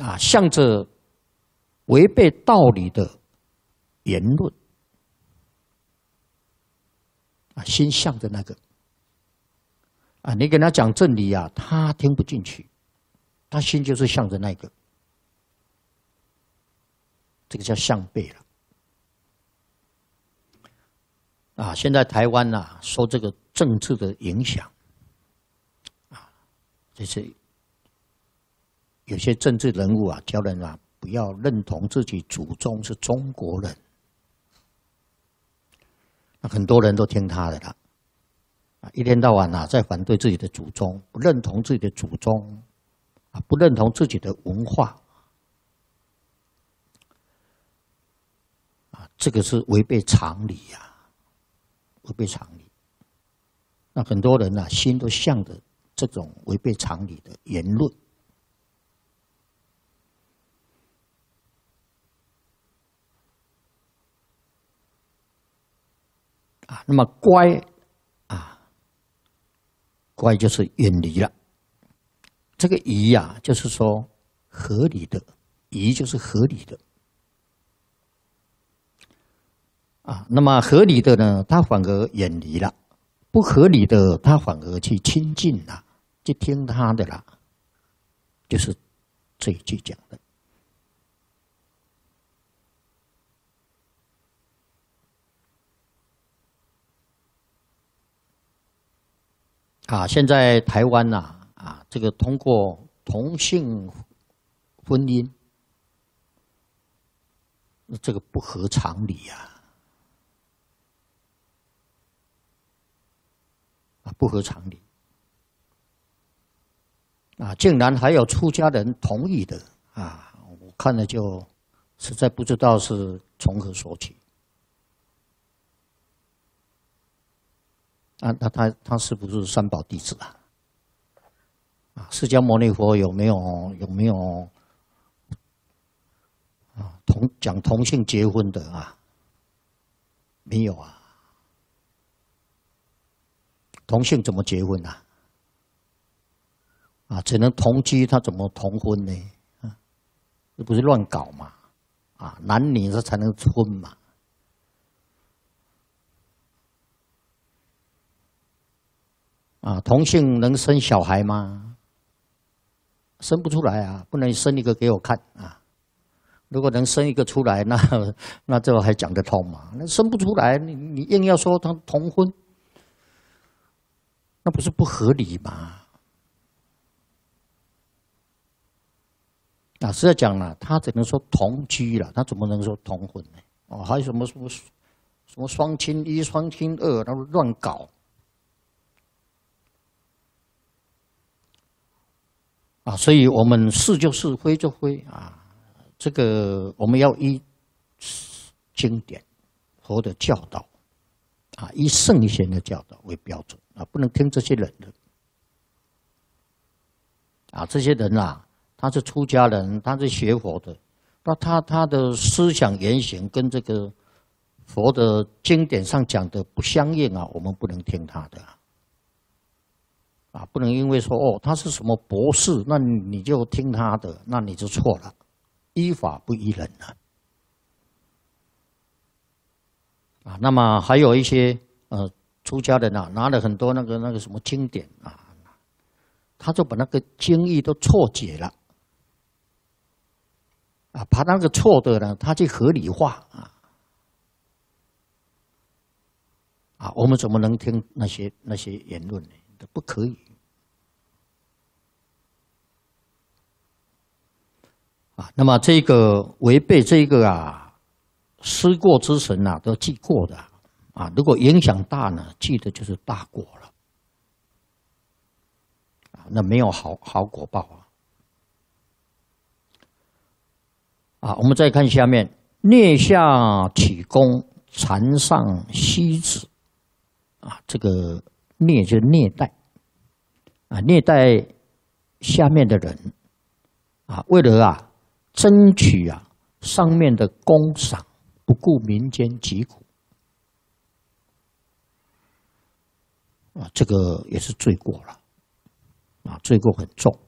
向着违背道理的言论心向着那个你跟他讲真理他听不进去，他心就是向着那个，这个叫向背了。现在台湾受这个政治的影响就是有些政治人物教人不要认同自己祖宗是中国人，那很多人都听他的了，一天到晚在反对自己的祖宗，不认同自己的祖宗，不认同自己的文化，这个是违背常理违背常理。那很多人心都向着这种违背常理的言论。那么乖乖就是远离了。这个疑就是说合理的，疑就是合理的那么合理的呢，他反而远离了；不合理的，他反而去亲近了，去听他的了。就是这一句讲的。现在台湾这个通过同性婚姻，这个不合常理不合常理竟然还有出家人同意的我看了就实在不知道是从何说起那他是不是三宝弟子释迦牟尼佛有没有讲同性结婚的没有同性怎么结婚只能同居，他怎么同婚呢？这不是乱搞嘛？男女这才能婚嘛？同性能生小孩吗？生不出来不能生一个给我看如果能生一个出来，那这还讲得通嘛？那生不出来，你硬要说他同婚，那不是不合理吗？实在讲他只能说同居了，他怎么能说同婚呢？还有什么双亲一、双亲二，那乱搞所以我们是就是，非就非这个我们要依经典佛的教导依圣贤的教导为标准不能听这些人的这些人他是出家人，他是学佛的，那他的思想言行跟这个佛的经典上讲的不相应我们不能听他的不能因为说他是什么博士，那你就听他的，那你就错了，依法不依人那么还有一些出家人拿了很多那个什么经典他就把那个经义都错解了把那个错的呢，他去合理化我们怎么能听那些言论呢？不可以那么这个违背这个失过之神都记过的如果影响大呢，记的就是大过了那没有好果报我们再看下面，颞下起功，禅上息止这个颞就是虐待虐待下面的人为了争取上面的功赏，不顾民间疾苦这个也是罪过了罪过很重